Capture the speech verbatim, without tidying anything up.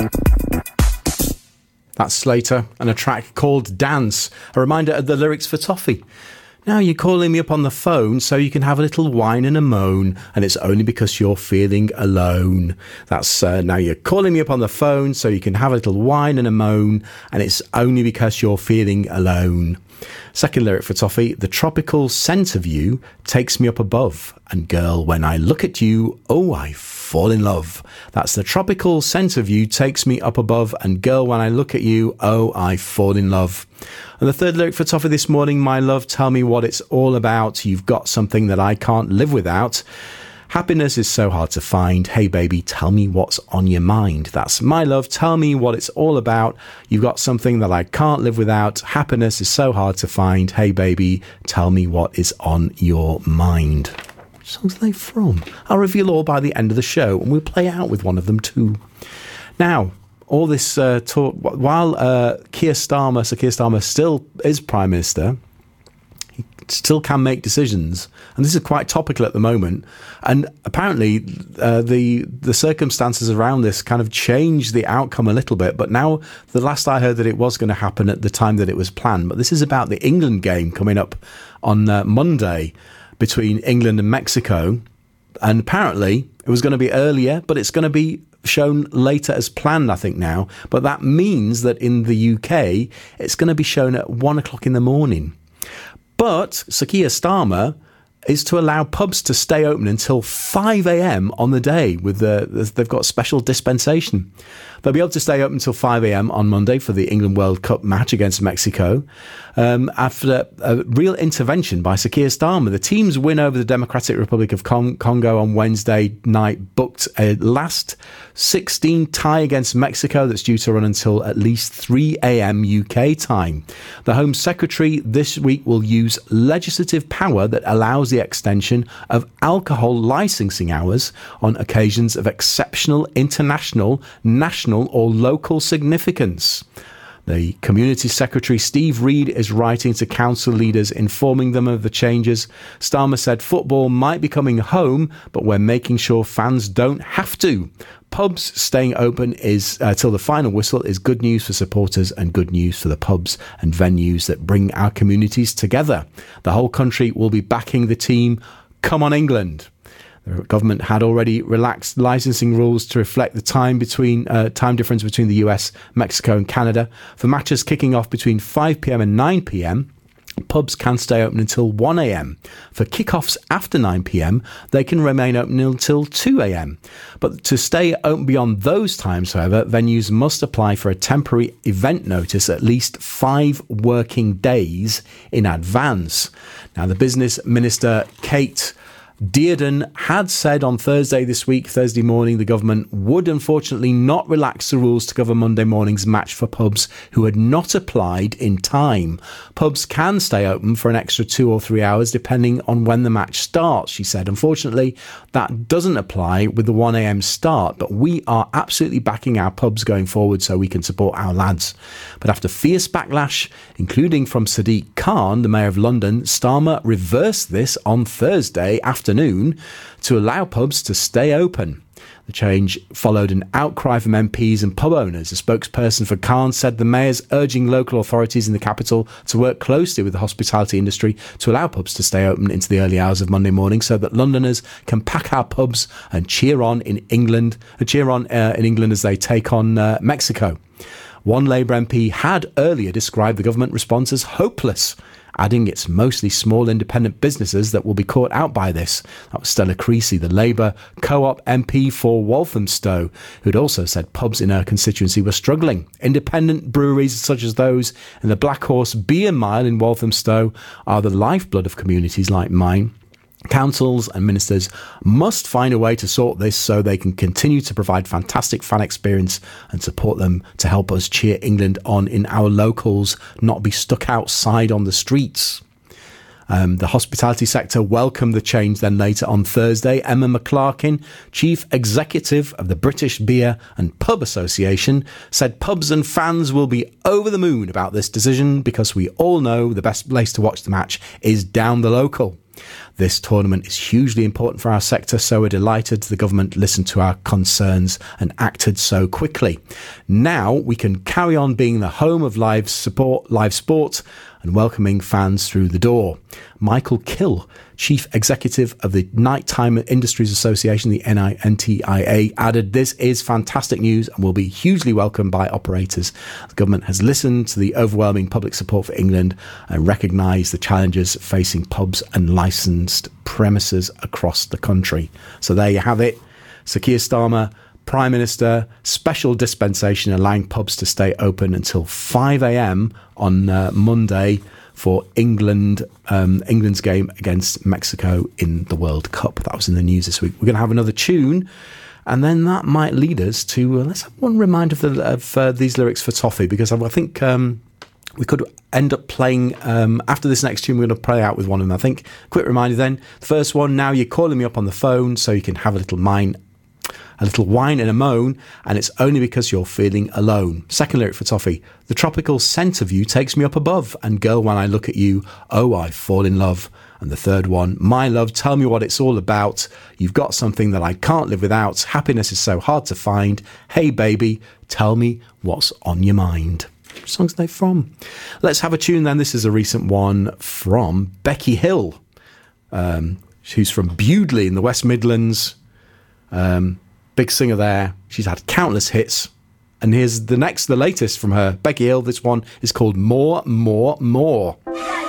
That's Slater and a track called Dance, a reminder of the lyrics for Toffee. Now you're calling me up on the phone so you can have a little whine and a moan, and it's only because you're feeling alone. That's uh, now you're calling me up on the phone so you can have a little whine and a moan, and it's only because you're feeling alone. Second lyric for Toffee: the tropical scent of you takes me up above, and girl, when I look at you, oh, I fall in love. That's the tropical scent of you takes me up above, and girl, when I look at you, oh, I fall in love. And the third lyric for Toffee this morning: my love, tell me what it's all about. You've got something that I can't live without. Happiness is so hard to find. Hey baby, tell me what's on your mind. That's my love, tell me what it's all about. You've got something that I can't live without. Happiness is so hard to find. Hey baby, tell me what is on your mind. Which songs are they from? I'll reveal all by the end of the show, and we'll play out with one of them too. Now, all this uh, talk, while uh, Keir Starmer, Sir Keir Starmer still is Prime Minister, he still can make decisions, and this is quite topical at the moment. And apparently, uh, the the circumstances around this kind of changed the outcome a little bit. But now, the last I heard that it was going to happen at the time that it was planned. But this is about the England game coming up on uh, Monday between England and Mexico, and apparently it was going to be earlier, but it's going to be shown later as planned, I think now. But that means that in the U K, it's going to be shown at one o'clock in the morning. But Sir Keir Starmer is to allow pubs to stay open until five a.m. on the day. With the, they've got special dispensation. They'll be able to stay open until five a.m. on Monday for the England World Cup match against Mexico. Um, after a real intervention by Sir Keir Starmer, the team's win over the Democratic Republic of Con- Congo on Wednesday night booked a last sixteen tie against Mexico that's due to run until at least three a.m. U K time. The Home Secretary this week will use legislative power that allows the extension of alcohol licensing hours on occasions of exceptional international, national or local significance. The Community Secretary, Steve Reed, is writing to council leaders informing them of the changes. Starmer said football might be coming home, but we're making sure fans don't have to. Pubs staying open is uh, till the final whistle is good news for supporters and good news for the pubs and venues that bring our communities together. The whole country will be backing the team. Come on, England. The government had already relaxed licensing rules to reflect the time between uh, time difference between the U S, Mexico and Canada. For matches kicking off between five p.m. and nine p.m, pubs can stay open until one a.m. For kickoffs after nine p.m, they can remain open until two a.m. But to stay open beyond those times, however, venues must apply for a temporary event notice at least five working days in advance. Now, the Business Minister, Kate Dearden, had said on Thursday this week, Thursday morning, the government would unfortunately not relax the rules to cover Monday morning's match for pubs who had not applied in time. Pubs can stay open for an extra two or three hours depending on when the match starts, she said. Unfortunately, that doesn't apply with the one a.m. start, but we are absolutely backing our pubs going forward so we can support our lads. But after fierce backlash, including from Sadiq Khan, the Mayor of London, Starmer reversed this on Thursday afternoon to allow pubs to stay open. The change followed an outcry from M Ps and pub owners. A spokesperson for Khan said the mayor's urging local authorities in the capital to work closely with the hospitality industry to allow pubs to stay open into the early hours of Monday morning so that Londoners can pack our pubs and cheer on in England, uh, cheer on uh, in England as they take on uh, Mexico. One Labour M P had earlier described the government response as hopeless, adding it's mostly small independent businesses that will be caught out by this. That was Stella Creasy, the Labour co-op M P for Walthamstow, who'd also said pubs in her constituency were struggling. Independent breweries such as those in the Black Horse Beer Mile in Walthamstow are the lifeblood of communities like mine. Councils and ministers must find a way to sort this so they can continue to provide fantastic fan experience and support them to help us cheer England on in our locals, not be stuck outside on the streets. Um, the hospitality sector welcomed the change then later on Thursday. Emma McClarkin, Chief Executive of the British Beer and Pub Association, said pubs and fans will be over the moon about this decision because we all know the best place to watch the match is down the local. This tournament is hugely important for our sector, so we're delighted the government listened to our concerns and acted so quickly. Now we can carry on being the home of live support, live sport and welcoming fans through the door. Michael Kill, Chief Executive of the Nighttime Industries Association, the N T I A, added, "This is fantastic news and will be hugely welcomed by operators. The government has listened to the overwhelming public support for England and recognised the challenges facing pubs and licensed premises across the country." So there you have it. Sir Keir Starmer, Prime Minister, special dispensation allowing pubs to stay open until five a.m. on uh, Monday for England, um, England's game against Mexico in the World Cup. That was in the news this week. We're going to have another tune, and then that might lead us to, uh, let's have one reminder of, the, of uh, these lyrics for Toffee, because I, I think um, we could end up playing, um, after this next tune, we're going to play out with one of them, I think. Quick reminder then, the first one, now you're calling me up on the phone so you can have a little mine a little whine and a moan, and it's only because you're feeling alone. Second lyric for Toffee, the tropical scent of you takes me up above, and girl, when I look at you, oh, I fall in love. And the third one, my love, tell me what it's all about. You've got something that I can't live without. Happiness is so hard to find. Hey, baby, tell me what's on your mind. Which songs are they from? Let's have a tune then. This is a recent one from Becky Hill, um, who's from Bewdley in the West Midlands. Um... Big singer there. She's had countless hits. And here's the next, the latest from her. Becky Hill. This one is called More, More, More.